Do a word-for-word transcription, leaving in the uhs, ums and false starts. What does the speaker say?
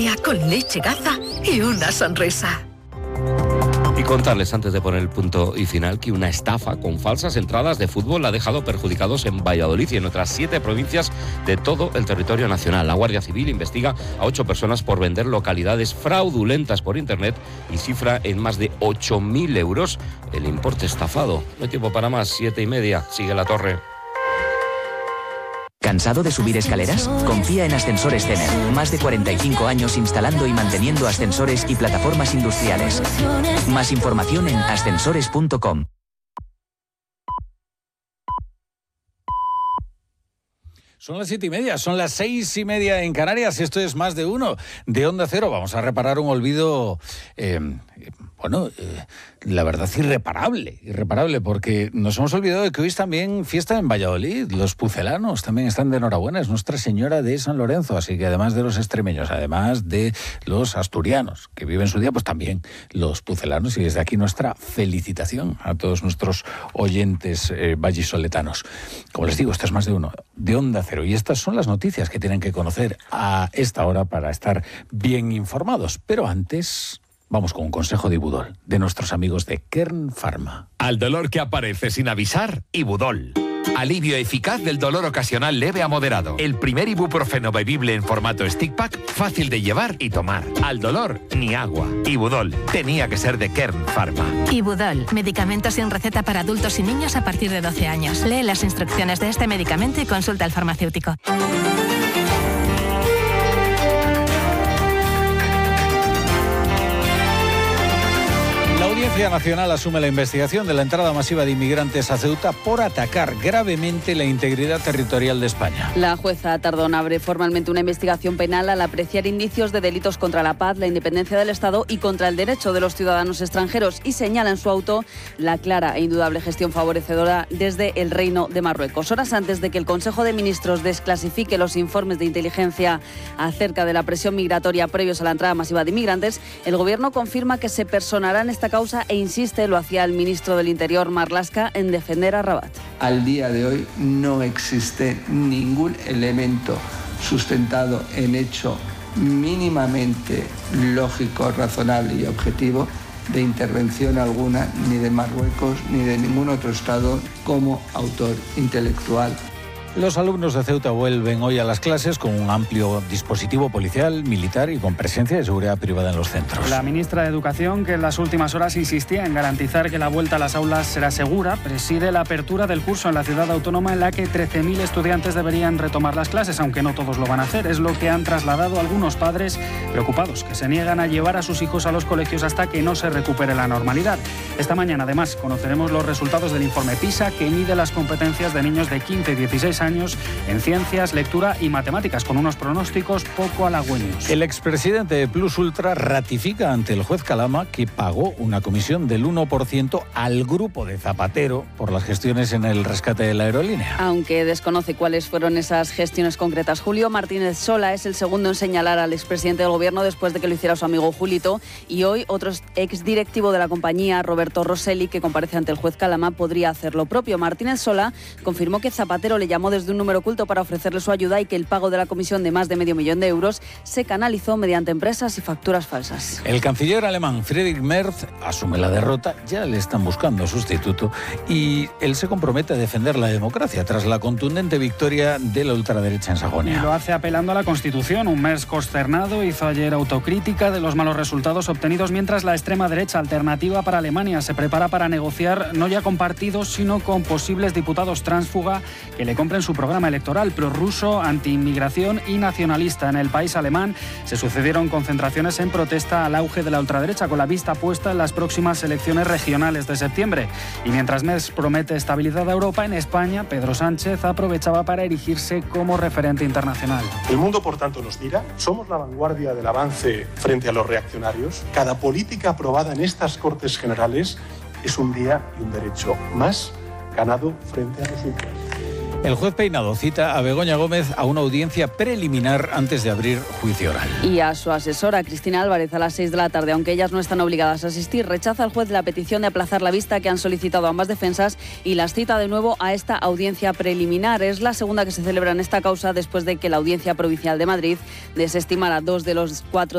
día con leche Gaza y una sonrisa. Y contarles antes de poner el punto y final que una estafa con falsas entradas de fútbol ha dejado perjudicados en Valladolid y en otras siete provincias de todo el territorio nacional. La Guardia Civil investiga a ocho personas por vender localidades fraudulentas por internet y cifra en más de ocho mil euros el importe estafado. No hay tiempo para más, siete y media, sigue La Torre. ¿Cansado de subir escaleras? Confía en Ascensores Cener. Más de cuarenta y cinco años instalando y manteniendo ascensores y plataformas industriales. Más información en ascensores punto com. Son las siete y media, son las seis y media en Canarias. Esto es Más de Uno de Onda Cero. Vamos a reparar un olvido, eh, bueno, eh, la verdad irreparable, irreparable, porque nos hemos olvidado de que hoy es también fiesta en Valladolid. Los pucelanos también están de enhorabuena. Es Nuestra Señora de San Lorenzo, así que además de los extremeños, además de los asturianos que viven su día, pues también los pucelanos. Y desde aquí nuestra felicitación a todos nuestros oyentes eh, vallisoletanos. Como les digo, esto es Más de Uno de Onda Cero. Y estas son las noticias que tienen que conocer a esta hora para estar bien informados. Pero antes, vamos con un consejo de Ibudol, de nuestros amigos de Kern Pharma. Al dolor que aparece sin avisar, Ibudol. Alivio eficaz del dolor ocasional leve a moderado. El primer ibuprofeno bebible en formato stick pack, fácil de llevar y tomar. Al dolor, ni agua. Ibudol. Tenía que ser de Kern Pharma. Ibudol. Medicamento sin receta para adultos y niños a partir de doce años. Lee las instrucciones de este medicamento y consulta al farmacéutico. La Audiencia Nacional asume la investigación de la entrada masiva de inmigrantes a Ceuta por atacar gravemente la integridad territorial de España. La jueza Tardón abre formalmente una investigación penal al apreciar indicios de delitos contra la paz, la independencia del Estado y contra el derecho de los ciudadanos extranjeros y señala en su auto la clara e indudable gestión favorecedora desde el Reino de Marruecos. Horas antes de que el Consejo de Ministros desclasifique los informes de inteligencia acerca de la presión migratoria previos a la entrada masiva de inmigrantes, el Gobierno confirma que se personará en esta causa e insiste, lo hacía el ministro del Interior, Marlaska, en defender a Rabat. Al día de hoy no existe ningún elemento sustentado en hecho mínimamente lógico, razonable y objetivo de intervención alguna ni de Marruecos ni de ningún otro Estado como autor intelectual. Los alumnos de Ceuta vuelven hoy a las clases con un amplio dispositivo policial, militar y con presencia de seguridad privada en los centros. La ministra de Educación, que en las últimas horas insistía en garantizar que la vuelta a las aulas será segura, preside la apertura del curso en la ciudad autónoma en la que trece mil estudiantes deberían retomar las clases, aunque no todos lo van a hacer. Es lo que han trasladado algunos padres preocupados, que se niegan a llevar a sus hijos a los colegios hasta que no se recupere la normalidad. Esta mañana, además, conoceremos los resultados del informe PISA, que mide las competencias de niños de quince y dieciséis años en ciencias, lectura y matemáticas, con unos pronósticos poco halagüeños. El expresidente de Plus Ultra ratifica ante el juez Calama que pagó una comisión del uno por ciento al grupo de Zapatero por las gestiones en el rescate de la aerolínea. Aunque desconoce cuáles fueron esas gestiones concretas, Julio Martínez Sola es el segundo en señalar al expresidente del Gobierno después de que lo hiciera su amigo Julito, y hoy otro exdirectivo de la compañía, Roberto Rosselli, que comparece ante el juez Calama, podría hacer lo propio. Martínez Sola confirmó que Zapatero le llamó desde un número oculto para ofrecerle su ayuda y que el pago de la comisión de más de medio millón de euros se canalizó mediante empresas y facturas falsas. El canciller alemán Friedrich Merz asume la derrota, ya le están buscando sustituto, y él se compromete a defender la democracia tras la contundente victoria de la ultraderecha en Sajonia. Y lo hace apelando a la Constitución. Un Merz consternado hizo ayer autocrítica de los malos resultados obtenidos, mientras la extrema derecha Alternativa para Alemania se prepara para negociar no ya con partidos, sino con posibles diputados tránsfuga que le compren su programa electoral prorruso, antiinmigración y nacionalista. En el país alemán se sucedieron concentraciones en protesta al auge de la ultraderecha, con la vista puesta en las próximas elecciones regionales de septiembre. Y mientras Merz promete estabilidad a Europa, en España Pedro Sánchez aprovechaba para erigirse como referente internacional. El mundo, por tanto, nos mira. Somos la vanguardia del avance frente a los reaccionarios. Cada política aprobada en estas Cortes Generales es un día y un derecho más ganado frente a los ultras. El juez Peinado cita a Begoña Gómez a una audiencia preliminar antes de abrir juicio oral. Y a su asesora, Cristina Álvarez, a las seis de la tarde, aunque ellas no están obligadas a asistir. Rechaza el juez la petición de aplazar la vista que han solicitado ambas defensas y las cita de nuevo a esta audiencia preliminar. Es la segunda que se celebra en esta causa después de que la Audiencia Provincial de Madrid desestimara dos de los cuatro